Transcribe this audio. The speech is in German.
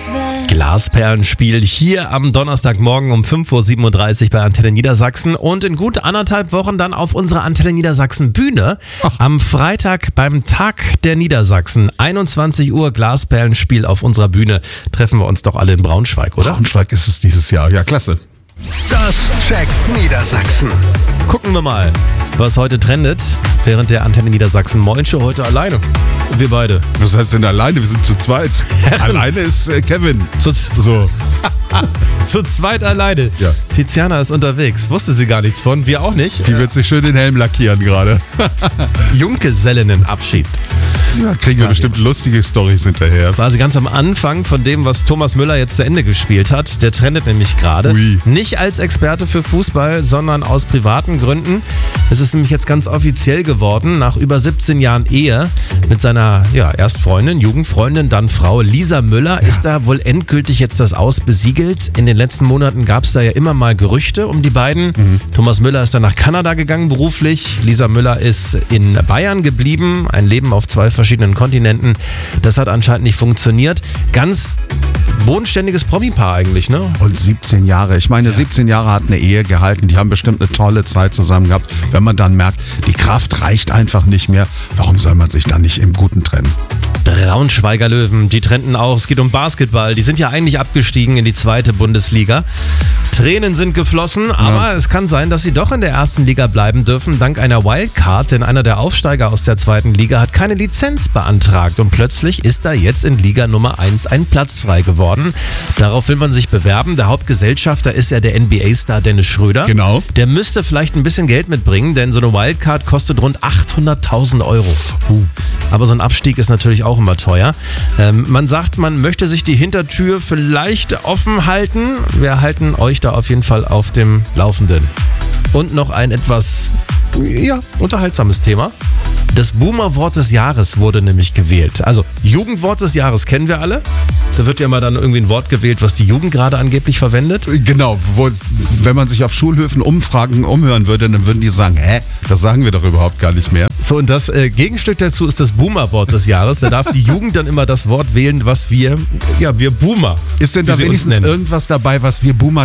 Glasperlenspiel hier am Donnerstagmorgen um 5.37 Uhr bei Antenne Niedersachsen und in gut 1,5 Wochen dann auf unserer Antenne Niedersachsen Bühne. Am Freitag beim Tag der Niedersachsen, 21 Uhr Glasperlenspiel auf unserer Bühne. Treffen wir uns doch alle in Braunschweig, oder? Braunschweig ist es dieses Jahr, ja klasse. Das checkt Niedersachsen. Gucken wir mal, was heute trendet, während der Antenne Niedersachsen Moin-Show heute alleine. Wir beide. Was heißt denn alleine? Wir sind zu zweit. Alleine ist Kevin. Zu zweit alleine. Ja. Tiziana ist unterwegs. Wusste sie gar nichts von. Wir auch nicht. Die wird sich schön den Helm lackieren gerade. Junggesellinnenabschied. Ja, kriegen wir bestimmt lustige Storys hinterher. Quasi ganz am Anfang von dem, was Thomas Müller jetzt zu Ende gespielt hat. Der trendet nämlich gerade. Ui. Nicht als Experte für Fußball, sondern aus privaten Gründen. Es ist nämlich jetzt ganz offiziell geworden, nach über 17 Jahren Ehe mit seiner erst Freundin, Jugendfreundin, dann Frau Lisa Müller, ist da wohl endgültig jetzt das Aus besiegelt. In den letzten Monaten gab es da ja immer mal Gerüchte um die beiden. Thomas Müller ist dann nach Kanada gegangen beruflich. Lisa Müller ist in Bayern geblieben. Ein Leben auf 2 verschiedenen Kontinenten. Das hat anscheinend nicht funktioniert. Ganz bodenständiges Promi-Paar eigentlich, ne? Und 17 Jahre. Ich meine, 17 Jahre hat eine Ehe gehalten. Die haben bestimmt eine tolle Zeit zusammen gehabt. Wenn man dann merkt, die Kraft reicht einfach nicht mehr, warum soll man sich dann nicht im Guten trennen? Braunschweiger Löwen, die trennten auch. Es geht um Basketball. Die sind ja eigentlich abgestiegen in die 2. Bundesliga. Tränen sind geflossen, aber es kann sein, dass sie doch in der 1. Liga bleiben dürfen, dank einer Wildcard, denn einer der Aufsteiger aus der 2. Liga hat keine Lizenz beantragt und plötzlich ist da jetzt in Liga Nummer 1 ein Platz frei geworden. Darauf will man sich bewerben. Der Hauptgesellschafter ist ja der NBA-Star Dennis Schröder. Genau. Der müsste vielleicht ein bisschen Geld mitbringen, denn so eine Wildcard kostet rund 800.000 Euro. Aber so ein Abstieg ist natürlich auch immer teuer. Man sagt, man möchte sich die Hintertür vielleicht offen halten. Wir halten euch da auf jeden Fall auf dem Laufenden. Und noch ein etwas unterhaltsames Thema. Das Boomer-Wort des Jahres wurde nämlich gewählt. Also Jugendwort des Jahres kennen wir alle. Da wird ja mal dann irgendwie ein Wort gewählt, was die Jugend gerade angeblich verwendet. Genau, wenn man sich auf Schulhöfen Umfragen umhören würde, dann würden die sagen, das sagen wir doch überhaupt gar nicht mehr. So, und das Gegenstück dazu ist das Boomer-Wort des Jahres. Da darf die Jugend dann immer das Wort wählen, was wir Boomer. Ist denn da wenigstens irgendwas dabei, was wir Boomer